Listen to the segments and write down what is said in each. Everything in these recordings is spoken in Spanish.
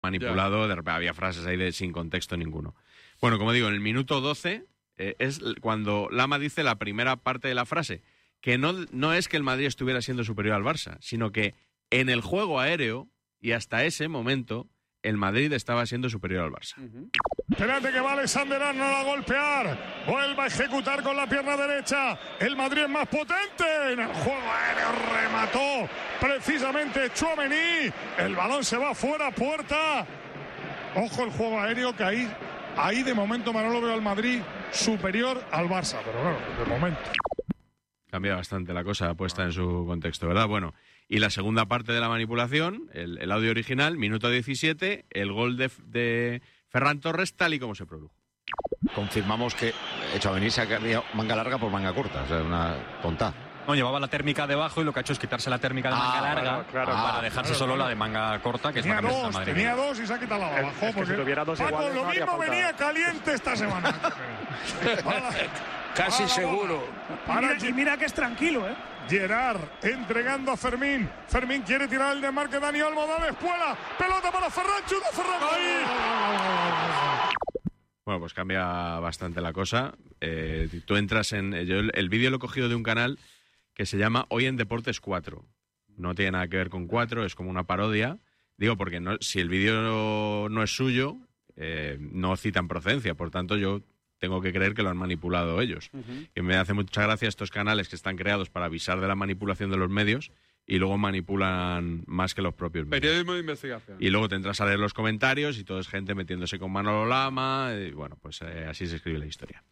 manipulado, de repente había frases ahí de sin contexto ninguno. Bueno, como digo, en el minuto 12 es cuando Lama dice la primera parte de la frase, que no es que el Madrid estuviera siendo superior al Barça, sino que en el juego aéreo y hasta ese momento el Madrid estaba siendo superior al Barça. Espérate que va Alexander Arnold a golpear. Vuelve a ejecutar con la pierna derecha. El Madrid es más potente. En el juego aéreo remató precisamente Tchouaméni. El balón se va fuera, puerta. Ojo el juego aéreo que ahí de momento Manolo veo al Madrid superior al Barça. Pero bueno, de momento. Cambia bastante la cosa puesta en su contexto, ¿verdad? Bueno, y la segunda parte de la manipulación, el audio original, minuto 17, el gol de Ferran Torres tal y como se produjo. Confirmamos que Tchouaméni se ha cambiado manga larga por manga corta, o sea, una tonta. No, llevaba la térmica debajo y lo que ha hecho es quitarse la térmica de manga larga para dejarse solo la de manga corta, que es para cambiarse a Madrid. Tenía dos y se ha quitado la de abajo. Es que si tuviera dos iguales, lo no haría mismo falta. venía caliente esta semana. Casi seguro. Mira que es tranquilo, ¿eh? Gerard entregando a Fermín. Fermín quiere tirar el desmarque. Dani Olmo da la espuela. Pelota para Ferran. Chuta Ferran. Bueno, pues cambia bastante la cosa. Tú entras en... Yo el vídeo lo he cogido de un canal que se llama Hoy en Deportes 4. No tiene nada que ver con 4, es como una parodia. Digo, porque si el vídeo no es suyo, no citan procedencia. Por tanto, yo tengo que creer que lo han manipulado ellos. Que me hace mucha gracia estos canales que están creados para avisar de la manipulación de los medios y luego manipulan más que los propios medios. Periodismo de investigación. Y luego te entras a leer los comentarios y todo es gente metiéndose con Manolo Lama. Y bueno, pues así se escribe la historia.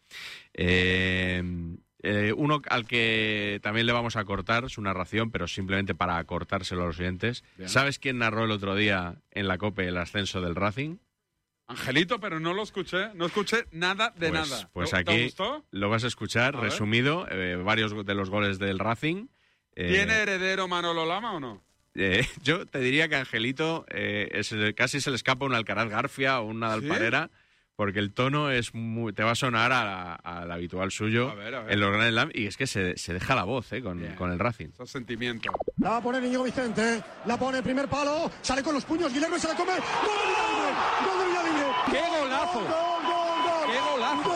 Uno al que también le vamos a cortar su narración, pero simplemente para acortárselo a los oyentes. Bien. ¿Sabes quién narró el otro día en la COPE el ascenso del Racing? Angelito, pero no lo escuché. No escuché nada de nada. Pues ¿Te aquí gustó? Lo vas a escuchar resumido, varios de los goles del Racing. ¿Tiene heredero Manolo Lama o no? Yo te diría que Angelito casi se le escapa un Alcaraz Garfia o un Nadal Parera, porque el tono te va a sonar al habitual suyo a ver. En los Grand Slam, y es que se deja la voz con el Racing. Eso es sentimiento. La va a poner Íñigo Vicente, la pone primer palo, sale con los puños, Guillermo se la come. ¡Gol de Villalibre! ¡Qué golazo! ¡Gol! ¡Qué golazo!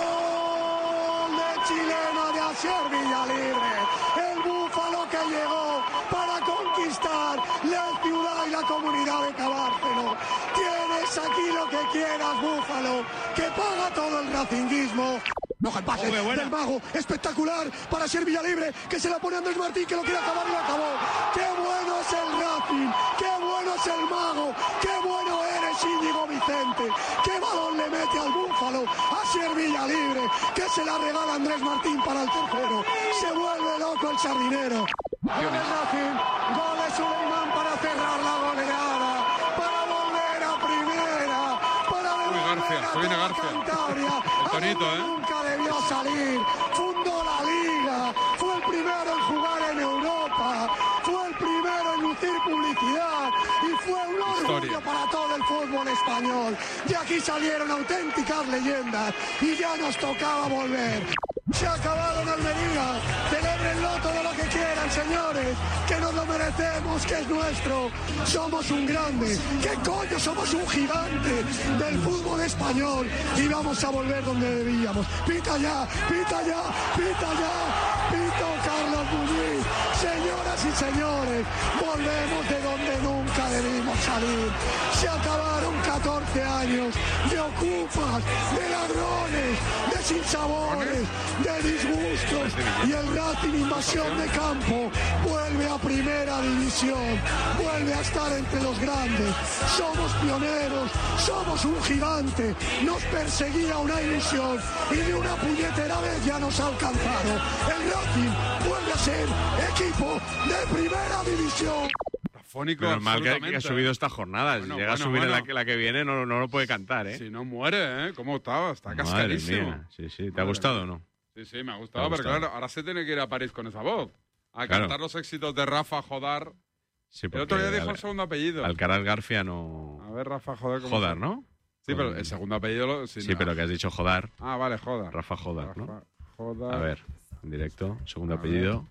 ¡Gol de chileno de Asier Villalibre! El búfalo que llegó para conquistar la ciudad y la comunidad de Cabárceno. Tienes aquí lo que quieras, búfalo, que paga todo el racinguismo. No, el pase del mago, espectacular para Asier Villalibre, que se la pone Andrés Martín, que lo quiere acabar y lo acabó. ¡Qué bueno es el Racing! ¡Qué bueno es el mago! ¡Qué bueno eres, Íñigo Vicente! ¡Qué balón le mete al búfalo! Asier Villalibre, que se la regala Andrés Martín para el tercero. Se vuelve loco el sardinero. Gol el Racing, gol de Suleiman para cerrar la goleada, para volver a primera, para García, se viene García. Cantabria. El tonito, Nunca debió salir, fundó la liga, fue el primero en jugar en Europa, fue el primero en lucir publicidad y fue un orgullo para todo el fútbol español. De aquí salieron auténticas leyendas y ya nos tocaba volver. Se ha acabado en Almería, celébrenlo todo lo que quieran, señores, que nos lo merecemos, que es nuestro. Somos un grande, ¿qué coño? Somos un gigante del fútbol español y vamos a volver donde debíamos. Pita ya, pita ya, pita ya, pito Carlos Muñiz. Señoras y señores, volvemos de donde nunca debimos salir. Se acabaron 14 años de ocupas, de ladrones, de sinsabores, de disgustos, y el Racing Invasión de Campo vuelve a primera división, vuelve a estar entre los grandes. Somos pioneros, somos un gigante, nos perseguía una ilusión y de una puñetera vez ya nos ha alcanzado. El Racing vuelve a ser equipo de primera división. Fónico, normal que ha subido esta jornada. Si llega a subir en la que viene, no lo puede cantar, ¿eh? Si no muere, ¿eh? ¿Cómo estaba? Está Madre cascarísimo. mía. Sí. ¿Te ha gustado o no? Sí, me ha gustado, pero claro, ahora se tiene que ir a París con esa voz. A cantar los éxitos de Rafa Jodar. Sí, el otro día dijo el segundo apellido. Alcaraz Garfia no... A ver, Rafa Jodar. Jodar, ¿no? Sí, pero el segundo apellido... Sí, pero que has dicho Jodar. Ah, vale, Jodar. Rafa Jodar, ¿no? Jodar. A ver, en directo, segundo apellido.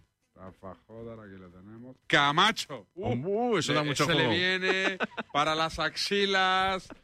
Rafa Jodar, aquí lo tenemos. Camacho. Eso da mucho se juego. le viene para las axilas.